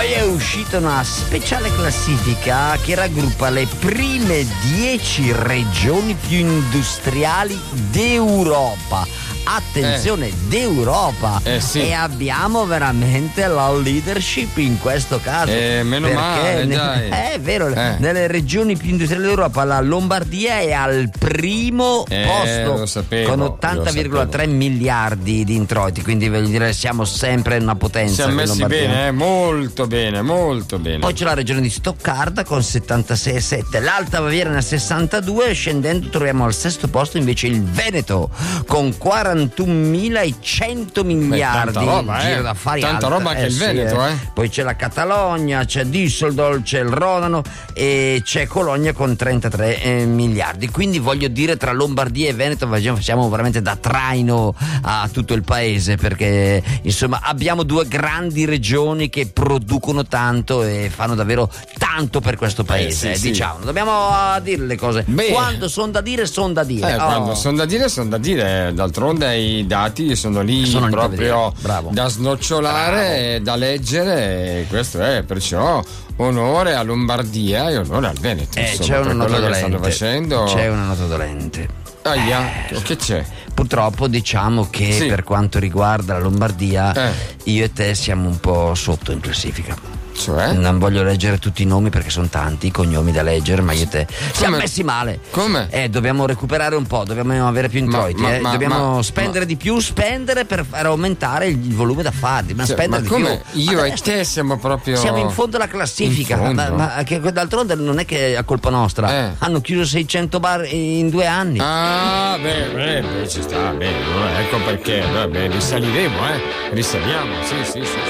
Poi è uscita una speciale classifica che raggruppa le prime 10 regioni più industriali d'Europa. Attenzione, d'Europa. Sì. E abbiamo veramente la leadership in questo caso. Meno male, dai. È vero, nelle regioni più industriali d'Europa la Lombardia è al primo posto, lo sapevo, con 80,3 miliardi di introiti, quindi voglio dire siamo sempre una potenza. Siamo messi bene, molto bene, molto bene. Poi c'è la regione di Stoccarda con 76,7, l'Alta Baviera ne ha 62, scendendo troviamo al sesto posto invece il Veneto con 41.100 miliardi. Tanta roba, giro d'affari tanta alta. roba anche il Veneto, Poi c'è la Catalogna, c'è Düsseldorf, c'è il Rodano e c'è Cologna con 33 miliardi. Quindi voglio dire, tra Lombardia e Veneto facciamo veramente da traino a tutto il paese, perché insomma abbiamo due grandi regioni che producono tanto e fanno davvero tanto per questo paese. Sì. Diciamo, dobbiamo dire le cose. Quando sono da dire, sono da dire. Quando sono da dire. D'altronde i dati sono lì proprio da snocciolare, da leggere, e questo è, perciò onore a Lombardia e onore al Veneto. C'è una nota dolente. Stanno facendo. C'è una nota dolente. Che c'è? Purtroppo diciamo che per quanto riguarda la Lombardia io e te siamo un po' sotto in classifica. Cioè? Non voglio leggere tutti i nomi perché sono tanti i cognomi da leggere, ma io e te siamo messi male. Come? Dobbiamo recuperare un po', dobbiamo avere più introiti, dobbiamo spendere di più, spendere per far aumentare il volume d'affari, spendere di come? più. Io e te siamo proprio. Siamo in fondo alla classifica, ma che d'altronde non è che è colpa nostra. Hanno chiuso 600 bar in 2 anni. Ci sta, bene, ecco perché, risaliamo, risaliamo, sì.